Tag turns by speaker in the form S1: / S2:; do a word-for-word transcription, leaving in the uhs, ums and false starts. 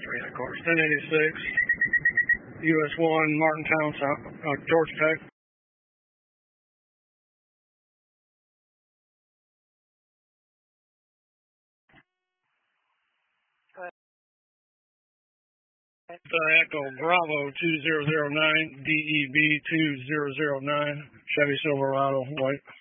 S1: three of course. ten eighty-six, U S one, Martintown, South, uh, Georgia Tech. Uh, Echo Bravo two zero zero nine, D E B two zero zero nine, Chevy Silverado, white.